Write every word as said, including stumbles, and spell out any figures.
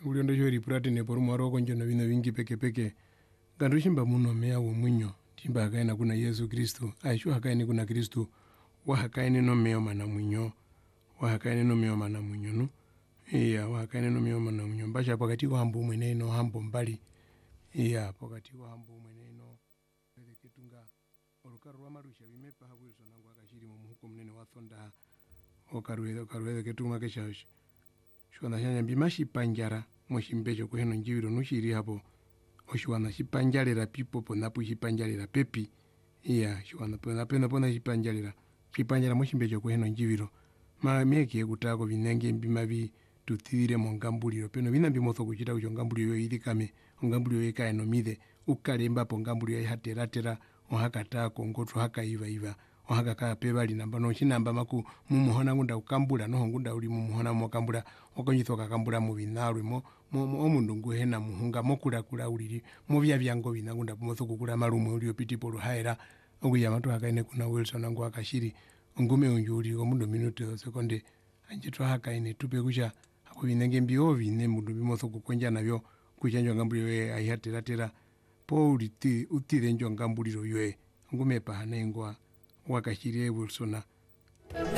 uliondo chori prati ne por mwaro konjo na vina vingi peke peke gandu shimba muno mea wo mwinyo timba hakaina kuna Yesu Kristo aishu hakaini kuna Kristo wa hakaini no meo mana mwinyo wa hakaini no meo mana mwinyo no iya wa hakaini no meo mana mwinyo mbasha pakati kwa hambu mwene no hambu mbali iya pakati kwa hambu mwene no pele ketunga olukaru wa marusha vimepa habu Wilson nangu akashiri mu muhuko mnene wa thonda okaruwe okaruwe ketunga keshashi shwana shanya bimashi panjara moshimbejo kuheno njibiro nushiri hapo oshwana shipanjalira pipo ponapo shipanjalira pepi iya shwana pona pena pona shipanjalira shipanjala moshimbejo kuheno njibiro ma meke kutako vinenge bimavi tutire mongambuliro peno binambi motho kuchita kucho ngambuliro yidikame ngambuliro yekaeno mide ukalemba po ngambuliro yahateratera ohakata kongoto hakaiva iva ohaka ka pebali namba no chinamba maku mumuhona ngunda ukambula no ngunda uli mumuhona mokambula okonyithoka kambula mu binalwe mo omundu nguhena muhunga mokula kula uliri mu bya byango binangunda pomotho kukula malumu uli opiti polo haera okuya matu hakaine kuna Wilson ngo akashiri ngume unjuli omundu minuto sekonde anjitwa hakaine tupe kucha akubinenge mbio bine mundu bimotho kukonja nabyo kuchanjwa ngambuliro ye ayihateratera po uliti utire njo ngambuliro yoe ngume pa hanengwa wakashiri Wilson